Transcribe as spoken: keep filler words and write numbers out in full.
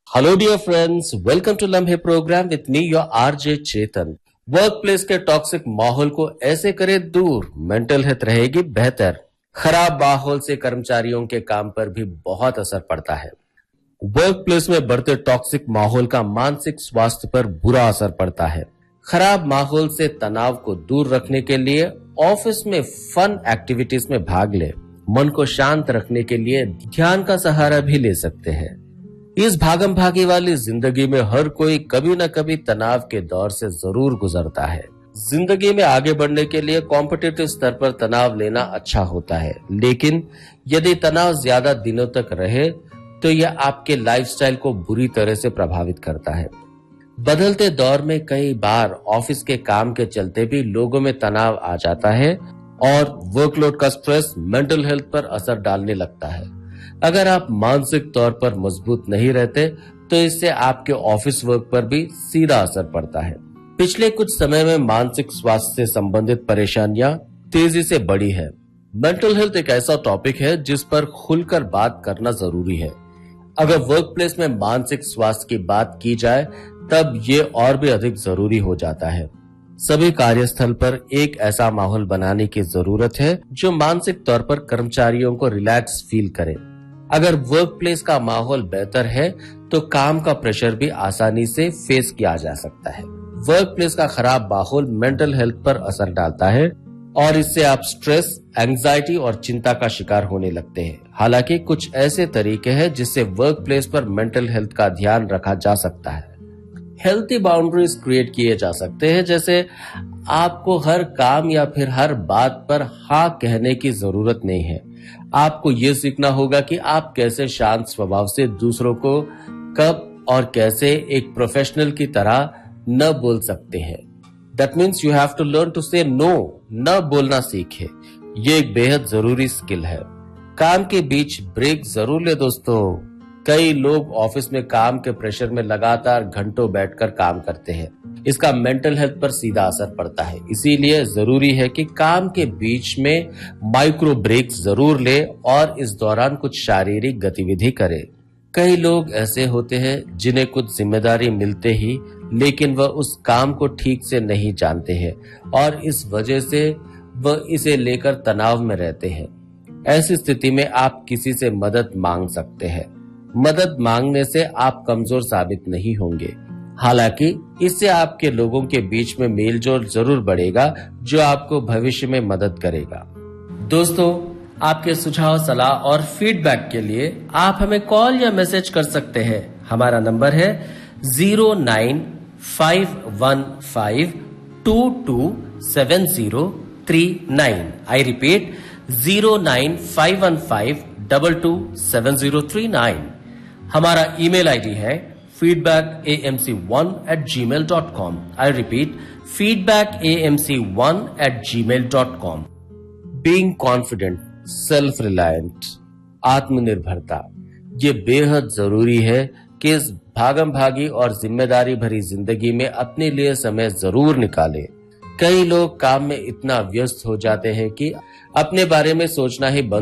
Hello dear friends, welcome to लम्हे program with me your R J Chetan. Work place के toxic माहौल को ऐसे करे दूर, मेंटल हेल्थ रहेगी बेहतर। खराब माहौल से कर्मचारियों के काम पर भी बहुत असर पड़ता है। वर्क प्लेस में बढ़ते टॉक्सिक माहौल का मानसिक स्वास्थ्य पर बुरा असर पड़ता है। खराब माहौल से तनाव को दूर रखने के लिए ऑफिस में फन एक्टिविटीज में भाग ले। मन को शांत रखने के लिए ध्यान का सहारा भी ले सकते हैं। इस भागम भागी वाली जिंदगी में हर कोई कभी न कभी तनाव के दौर से जरूर गुजरता है। जिंदगी में आगे बढ़ने के लिए कॉम्पिटिटिव स्तर पर तनाव लेना अच्छा होता है, लेकिन यदि तनाव ज्यादा दिनों तक रहे तो यह आपके लाइफस्टाइल को बुरी तरह से प्रभावित करता है। बदलते दौर में कई बार ऑफिस के काम के चलते भी लोगों में तनाव आ जाता है और वर्कलोड का स्ट्रेस मेंटल हेल्थ पर असर डालने लगता है। अगर आप मानसिक तौर पर मजबूत नहीं रहते तो इससे आपके ऑफिस वर्क पर भी सीधा असर पड़ता है। पिछले कुछ समय में मानसिक स्वास्थ्य से संबंधित परेशानियां तेजी से बढ़ी है। मेंटल हेल्थ एक ऐसा टॉपिक है जिस पर खुलकर बात करना जरूरी है। अगर वर्क प्लेस में मानसिक स्वास्थ्य की बात की जाए तब ये और भी अधिक जरूरी हो जाता है। सभी कार्यस्थल पर एक ऐसा माहौल बनाने की जरूरत है जो मानसिक तौर पर कर्मचारियों को रिलैक्स फील करे। अगर वर्क प्लेस का माहौल बेहतर है तो काम का प्रेशर भी आसानी से फेस किया जा सकता है। वर्क प्लेस का खराब माहौल मेंटल हेल्थ पर असर डालता है और इससे आप स्ट्रेस, एंजाइटी और चिंता का शिकार होने लगते हैं। हालांकि कुछ ऐसे तरीके हैं जिससे वर्क प्लेस पर मेंटल हेल्थ का ध्यान रखा जा सकता है। हेल्थी बाउंड्रीज क्रिएट किए जा सकते हैं, जैसे आपको हर काम या फिर हर बात पर हाँ कहने की जरूरत नहीं है। आपको ये सीखना होगा कि आप कैसे शांत स्वभाव से दूसरों को कब और कैसे एक प्रोफेशनल की तरह न बोल सकते हैं। That means you have to learn to से नो। न बोलना सीखे, ये एक बेहद जरूरी स्किल है। काम के बीच ब्रेक जरूर ले दोस्तों। कई लोग ऑफिस में काम के प्रेशर में लगातार घंटों बैठकर काम करते हैं। इसका मेंटल हेल्थ पर सीधा असर पड़ता है। इसीलिए जरूरी है कि काम के बीच में माइक्रो ब्रेक्स जरूर ले और इस दौरान कुछ शारीरिक गतिविधि करें। कई लोग ऐसे होते हैं जिन्हें कुछ जिम्मेदारी मिलते ही लेकिन वह उस काम को ठीक से नहीं जानते हैं और इस वजह से वह इसे लेकर तनाव में रहते हैं। ऐसी स्थिति में आप किसी से मदद मांग सकते हैं। मदद मांगने से आप कमजोर साबित नहीं होंगे। हालांकि इससे आपके लोगों के बीच में मेलजोल जरूर बढ़ेगा जो आपको भविष्य में मदद करेगा। दोस्तों, आपके सुझाव, सलाह और फीडबैक के लिए आप हमें कॉल या मैसेज कर सकते हैं। हमारा नंबर है zero nine five one five to to seven zero three nine. I repeat zero nine five one five double two seven zero three nine. हमारा ईमेल आईडी है feedback a m c one at gmail dot com. I repeat, feedback a m c one at gmail dot com. Being confident, self-reliant, आत्मनिर्भरता, ये बेहद जरूरी है कि इस भागम भागी और जिम्मेदारी भरी जिंदगी में अपने लिए समय जरूर निकालें। कई लोग काम में इतना व्यस्त हो जाते हैं कि अपने बारे में सोचना ही बंद